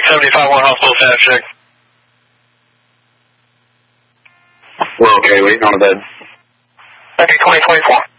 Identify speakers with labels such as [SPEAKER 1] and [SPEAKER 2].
[SPEAKER 1] 75-1 hospital staff check.
[SPEAKER 2] We're okay, waiting on a bed.
[SPEAKER 1] Okay, 2024.